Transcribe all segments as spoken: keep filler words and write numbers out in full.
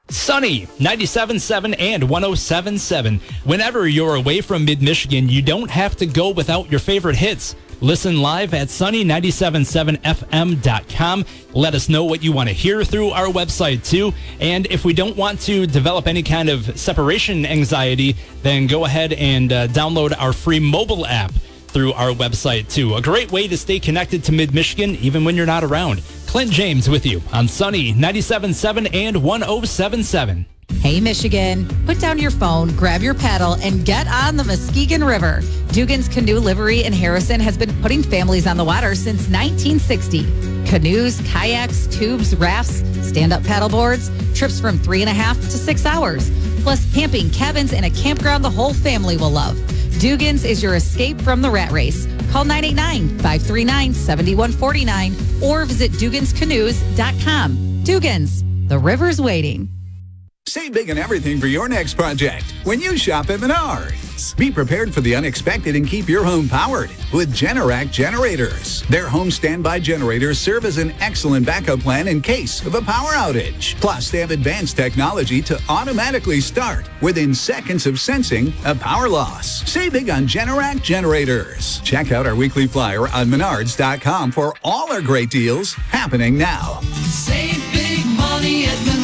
Sunny, ninety-seven point seven and one oh seven point seven. Whenever you're away from Mid-Michigan, you don't have to go without your favorite hits. Listen live at sunny nine seven seven f m dot com. Let us know what you want to hear through our website, too. And if we don't want to develop any kind of separation anxiety, then go ahead and uh, download our free mobile app through our website, too. A great way to stay connected to Mid-Michigan, even when you're not around. Clint James with you on Sunny ninety-seven point seven and one oh seven point seven. Hey, Michigan, put down your phone, grab your paddle, and get on the Muskegon River. Dugan's Canoe Livery in Harrison has been putting families on the water since nineteen sixty. Canoes, kayaks, tubes, rafts, stand-up paddleboards, trips from three and a half to six hours, plus camping, cabins, and a campground the whole family will love. Dugan's is your escape from the rat race. Call nine eight nine, five three nine, seven one four nine or visit dugans canoes dot com. Dugan's, the river's waiting. Save big on everything for your next project when you shop at Menards. Be prepared for the unexpected and keep your home powered with Generac generators. Their home standby generators serve as an excellent backup plan in case of a power outage. Plus, they have advanced technology to automatically start within seconds of sensing a power loss. Save big on Generac generators. Check out our weekly flyer on menards dot com for all our great deals happening now. Save big money at Menards.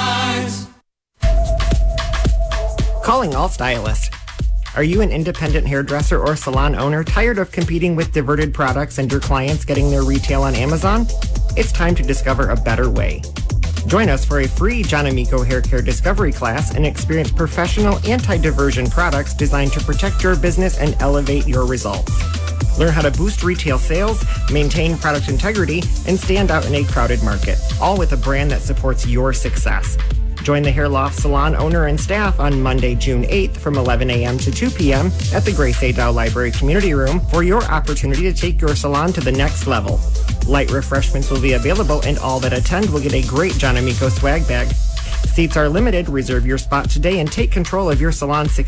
Calling all stylists. Are you an independent hairdresser or salon owner tired of competing with diverted products and your clients getting their retail on Amazon? It's time to discover a better way. Join us for a free John Amico Hair Care Discovery class and experience professional anti-diversion products designed to protect your business and elevate your results. Learn how to boost retail sales, maintain product integrity, and stand out in a crowded market, all with a brand that supports your success. Join the Hair Loft Salon owner and staff on Monday, June eighth from eleven a.m. to two p.m. at the Grace A. Dow Library Community Room for your opportunity to take your salon to the next level. Light refreshments will be available and all that attend will get a great John Amico swag bag. Seats are limited. Reserve your spot today and take control of your salon success.